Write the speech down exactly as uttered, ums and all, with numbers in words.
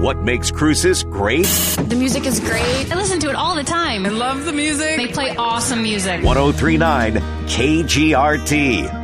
what makes Cruces great? The music is great. I listen to it all the time. I love the music. They play awesome music. ten thirty-nine K G R T.